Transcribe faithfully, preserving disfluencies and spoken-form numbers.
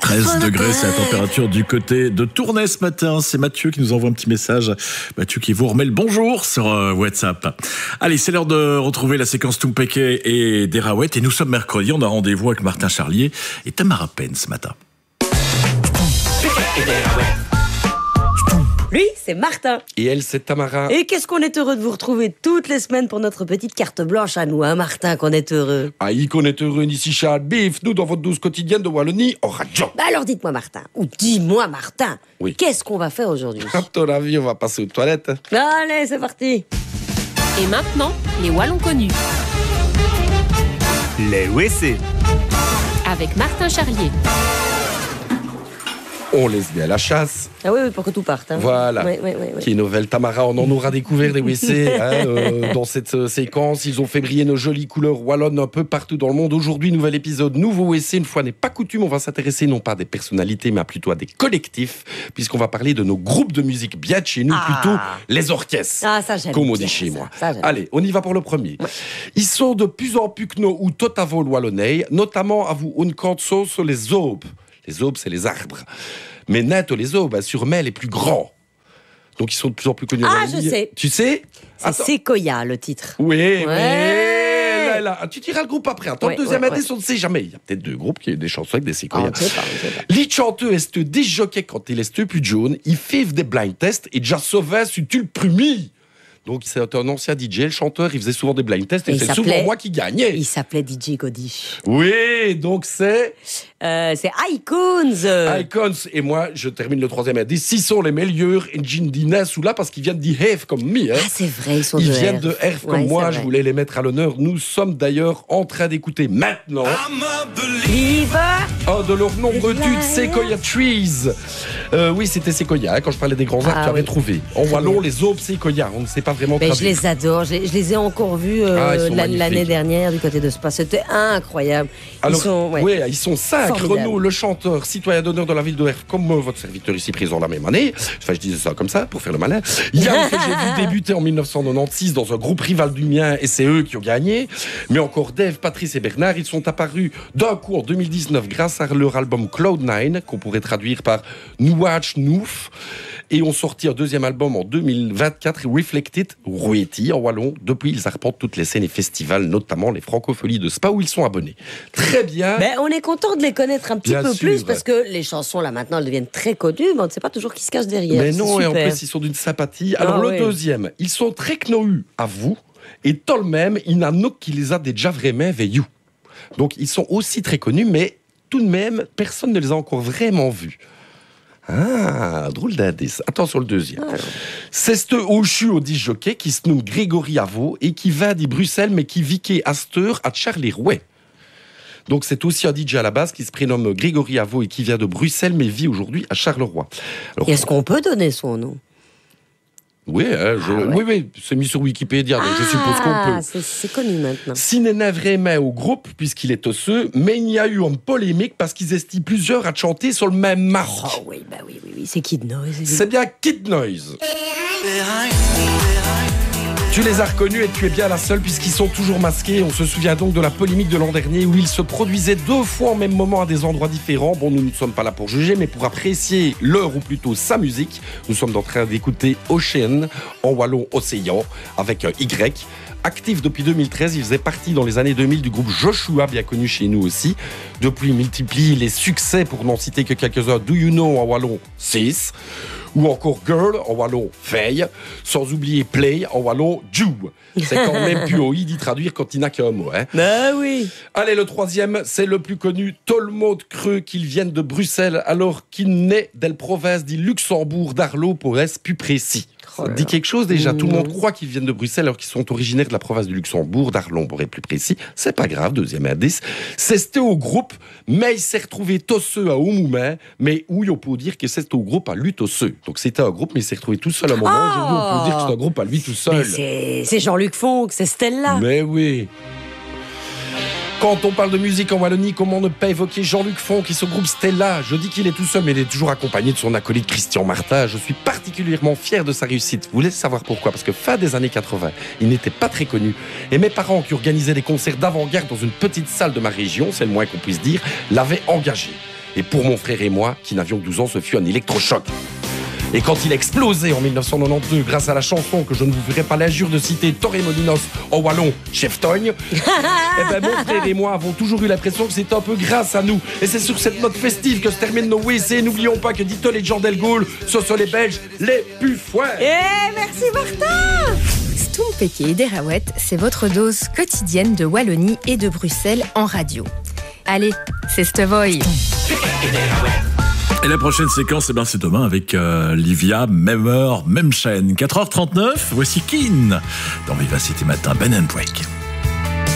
treize degrés, c'est la température du côté de Tournai ce matin. C'est Mathieu qui nous envoie un petit message. Mathieu qui vous remet le bonjour sur euh, WhatsApp. Allez, c'est l'heure de retrouver la séquence Tumpeke et Derawet. Et nous sommes mercredi, on a rendez-vous avec Martin Charlier et Tamara Penn ce matin. Lui, c'est Martin. Et elle, c'est Tamara. Et qu'est-ce qu'on est heureux de vous retrouver toutes les semaines pour notre petite carte blanche à nous, hein, Martin, qu'on est heureux. Ah, y qu'on est heureux, ici, Charles Biff, nous, dans votre douce quotidienne de Wallonie, en radio. Bah alors dites-moi, Martin, ou dis-moi, Martin, oui. Qu'est-ce qu'on va faire aujourd'hui? À ton avis, on va passer aux toilettes. Allez, c'est parti. Et maintenant, les Wallons connus. Les W C. Avec Martin Charlier. On laisse bien la chasse. Ah oui, oui, pour que tout parte. Hein. Voilà. Oui, oui, oui, oui. Qui est nouvelle Tamara, on en aura découvert des W C hein, euh, dans cette euh, séquence. Ils ont fait briller nos jolies couleurs wallonnes un peu partout dans le monde. Aujourd'hui, nouvel épisode, nouveau W C. Une fois n'est pas coutume, on va s'intéresser non pas à des personnalités, mais plutôt à des collectifs, puisqu'on va parler de nos groupes de musique bien de chez nous, ah. plutôt les orchestres. Ah, ça j'aime. Comme on dit bien, chez ça, moi. Ça, Allez, on y va pour le premier. Ouais. Ils sont de plus en plus que nous ou tot à vol wallonnais, notamment à vous on compte sur les aubes. Les aubes, c'est les arbres. Mais net, les aubes, sur mai, les plus grands. Donc, ils sont de plus en plus connus. Ah, je sais. Tu sais? C'est Sequoia, le titre. Oui, ouais. mais là, là, tu diras le groupe après. Attends, ouais, deuxième ouais, indice, ouais. on ne sait jamais. Il y a peut-être deux groupes qui ont des chansons avec des Sequoia. Ah, on sait pas, on sait pas. Les chanteurs est des jockeys quand il est plus jaune. Ils font des blind tests et déjà sauvé sur tu le premier. Donc, c'est un ancien D J, le chanteur, il faisait souvent des blind tests et, et c'est souvent moi qui gagnais. Il s'appelait D J Godish. Oui, donc c'est... Euh, c'est Icons. Icons. Et moi, je termine le troisième indice. Ils sont les meilleurs engine d'Inès ou là parce qu'ils viennent d'I-Herve comme moi. Hein. Ah, c'est vrai, ils sont ils de viennent Herve. de Herve comme ouais, moi. Je voulais les mettre à l'honneur. Nous sommes d'ailleurs en train d'écouter maintenant un de leurs nombreux tubes, Sequoia Trees. Euh, oui, c'était Sequoia. Hein, quand je parlais des grands arbres, ah, tu avais oui. trouvé. En wallon, les aubes Sequoia. On ne sait pas vraiment mais je les adore. Je les, je les ai encore vus euh, ah, l'année dernière du côté de Spa. C'était incroyable. Alors, ils sont, ouais. ouais, ils sont cinq. Renaud, le chanteur, citoyen d'honneur de la ville de Herve, comme euh, votre serviteur ici présent la même année. Enfin, je disais ça comme ça, pour faire le malin. Yann, que j'ai vu débuter en dix-neuf cent quatre-vingt-seize dans un groupe rival du mien, et c'est eux qui ont gagné. Mais encore Dave, Patrice et Bernard, ils sont apparus d'un coup en deux mille dix-neuf grâce à leur album Cloud nine, qu'on pourrait traduire par Nuach Nouf. Et ont sorti un deuxième album en deux mille vingt-quatre, Reflected, Rueti en wallon. Depuis, ils arpentent toutes les scènes et festivals, notamment les Francopholies de Spa, où ils sont abonnés. Très bien. Ben, on est content de les connaître un petit bien peu sûr. plus, parce que les chansons, là, maintenant, elles deviennent très connues, mais on ne sait pas toujours qui se cache derrière. Mais c'est non, super. et en plus, ils sont d'une sympathie. Alors, ah, le oui. deuxième, ils sont très knohus à vous, et tout le même, il y en a qui les a déjà vraiment veillus. Donc, ils sont aussi très connus, mais tout de même, personne ne les a encore vraiment vus. Ah, drôle d'indice. Attention, le deuxième. Ah, c'est ce Ochu au disc jockey qui se nomme Grégory Avaux et qui va de Bruxelles, mais qui vit à Asteur à Charleroi. Donc, c'est aussi un D J à la base qui se prénomme Grégory Avaux et qui vient de Bruxelles, mais vit aujourd'hui à Charleroi. Alors, est-ce qu'on peut donner son nom? Oui, hein, je, ah ouais. oui, oui, c'est mis sur Wikipédia, donc ah, je suppose qu'on peut. C'est, c'est connu maintenant. S'il n'est vraiment au groupe, puisqu'il est osseux, mais il y a eu une polémique parce qu'ils estiment plusieurs à chanter sur le même marque. Oh oui, bah oui, oui, oui, c'est Kid Noise. C'est bien Kid Noise. Tu les as reconnus et tu es bien la seule puisqu'ils sont toujours masqués. On se souvient donc de la polémique de l'an dernier où ils se produisaient deux fois au même moment à des endroits différents. Bon, nous ne sommes pas là pour juger, mais pour apprécier leur ou plutôt sa musique. Nous sommes en train d'écouter Ocean, en wallon Océan, avec un Y. Actif depuis deux mille treize, il faisait partie dans les années deux mille du groupe Joshua, bien connu chez nous aussi. Depuis, il multiplie les succès, pour n'en citer que quelques-uns. Do You Know en wallon six, ou encore Girl en wallon Faye, sans oublier Play en wallon Jew. C'est quand même plus haut d'y traduire quand il n'a qu'un mot. Hein. Bah oui. Allez, le troisième, c'est le plus connu, Tolmode Creux, qu'ils viennent de Bruxelles, alors qu'il naît de la province du Luxembourg, d'Arlo, pour être plus précis. Ça dit quelque chose déjà. Mmh. Tout le monde croit qu'ils viennent de Bruxelles alors qu'ils sont originaires de la province du Luxembourg, d'Arlon pour être plus précis. C'est pas grave, deuxième indice. C'était au groupe, mais il s'est retrouvé tosseux à Oumoumain, mais oui, on peut dire que c'est au groupe à lui tosseux. Donc c'était un groupe, mais il s'est retrouvé tout seul à un moment. Oh. Aujourd'hui, on peut dire que c'est un groupe à lui tout seul. Mais c'est, c'est Jean-Luc Fonck, c'est Stella. Mais oui. Quand on parle de musique en Wallonie, comment ne pas évoquer Jean-Luc Fonck et ce groupe Stella? Je dis qu'il est tout seul, mais il est toujours accompagné de son acolyte Christian Martin. Je suis particulièrement fier de sa réussite. Vous voulez savoir pourquoi? Parce que fin des années quatre-vingts, il n'était pas très connu. Et mes parents, qui organisaient des concerts d'avant-garde dans une petite salle de ma région, c'est le moins qu'on puisse dire, l'avaient engagé. Et pour mon frère et moi, qui n'avions que douze ans, ce fut un électrochoc. Et quand il a explosé en dix-neuf cent quatre-vingt-douze grâce à la chanson que je ne vous ferai pas l'injure de citer Torremolinos en wallon, Cheftogne, eh ben mon frère et moi avons toujours eu l'impression que c'était un peu grâce à nous. Et c'est sur cette note festive que se terminent nos W C. N'oublions pas que dit-on les gens d'Elgaulle, ce sont les Belges, les plus foins. Eh, merci Martin. Stumpeke et Derawet, c'est votre dose quotidienne de Wallonie et de Bruxelles en radio. Allez, c'est Stevoy. Et la prochaine séquence, eh ben, c'est demain avec euh, Livia, même heure, même chaîne. quatre heures trente-neuf, voici Keane dans Vivacité Matin, Ben and Break.